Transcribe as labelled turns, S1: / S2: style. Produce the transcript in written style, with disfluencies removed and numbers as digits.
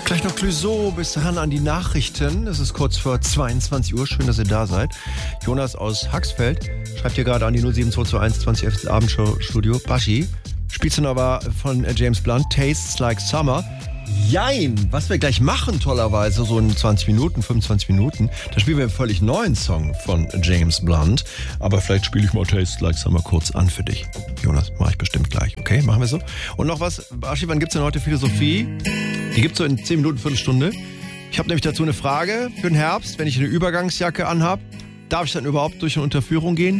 S1: Gleich noch Clouseau, bis ran an die Nachrichten. Es ist kurz vor 22 Uhr. Schön, dass ihr da seid. Jonas aus Haxfeld schreibt hier gerade an die 07221 2011 Abendstudio. Baschi, spielst du noch mal von James Blunt, Tastes Like Summer? Jein, was wir gleich machen, tollerweise, so in 20 Minuten, 25 Minuten, da spielen wir einen völlig neuen Song von James Blunt. Aber vielleicht spiele ich mal Tastes Like Summer kurz an für dich. Jonas, mache ich bestimmt gleich. Okay, machen wir so. Und noch was, Baschi, wann gibt's denn heute Philosophie? Die gibt's so in 10 Minuten, Viertelstunde. Ich habe nämlich dazu eine Frage für den Herbst. Wenn ich eine Übergangsjacke anhab, darf ich dann überhaupt durch eine Unterführung gehen?